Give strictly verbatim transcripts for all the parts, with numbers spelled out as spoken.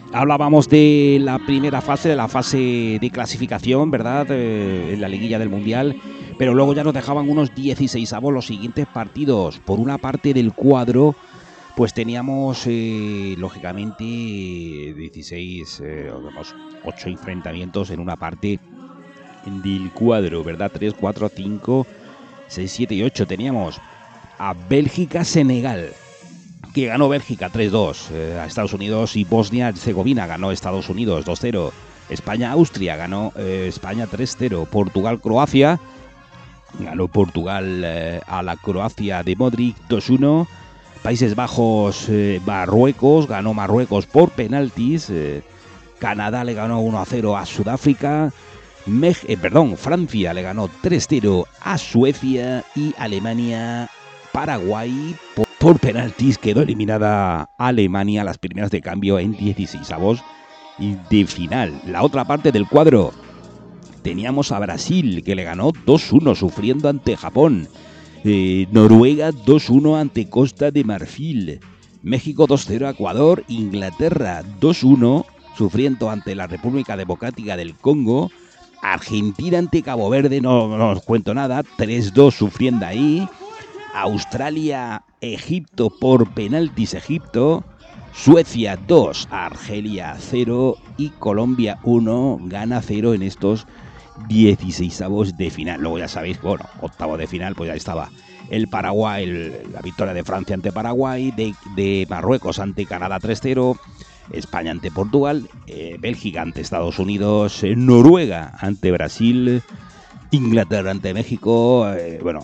Hablábamos de la primera fase, de la fase de clasificación, ¿verdad? Eh, en la liguilla del Mundial. Pero luego ya nos dejaban unos dieciseisavos los siguientes partidos. Por una parte del cuadro, pues teníamos, eh, lógicamente, dieciséis, eh, digamos, ocho enfrentamientos en una parte del cuadro, ¿verdad? tres, cuatro, cinco, seis, siete y ocho. Teníamos a Bélgica-Senegal, que ganó Bélgica tres dos, eh, a Estados Unidos, y Bosnia-Herzegovina ganó Estados Unidos dos cero. España-Austria ganó eh, España tres cero. Portugal-Croacia ganó Portugal eh, a la Croacia de Modric dos uno. Países Bajos, eh, Marruecos, ganó Marruecos por penaltis. Eh, Canadá le ganó uno a cero a Sudáfrica. Mej eh, perdón, Francia le ganó tres cero a Suecia, y Alemania, Paraguay, por, por penaltis quedó eliminada Alemania, las primeras de cambio en dieciseisavos y de final. La otra parte del cuadro, teníamos a Brasil, que le ganó dos uno sufriendo ante Japón. Eh, Noruega dos uno ante Costa de Marfil. México dos cero a Ecuador. Inglaterra dos uno sufriendo ante la República Democrática del Congo. Argentina ante Cabo Verde, no, no os cuento nada, tres dos sufriendo ahí. Australia, Egipto por penaltis, Egipto. Suecia dos, Argelia cero, y Colombia uno, gana cero en estos dieciseisavos de final. Luego ya sabéis, bueno, octavo de final, pues ya estaba el Paraguay, el, la victoria de Francia ante Paraguay, de, de Marruecos ante Canadá tres cero, España ante Portugal, eh, Bélgica ante Estados Unidos, eh, Noruega ante Brasil, Inglaterra ante México, eh, bueno,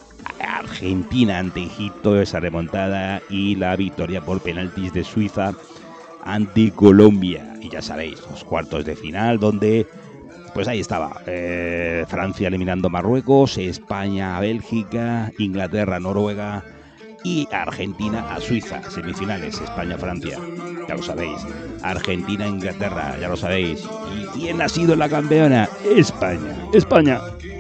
Argentina ante Egipto, esa remontada, y la victoria por penaltis de Suiza ante Colombia. Y ya sabéis, los cuartos de final, donde pues ahí estaba, eh, Francia eliminando a Marruecos, España a Bélgica, Inglaterra a Noruega y Argentina a Suiza. Semifinales, España-Francia, ya lo sabéis. Argentina-Inglaterra, ya lo sabéis. ¿Y quién ha sido la campeona? España. España.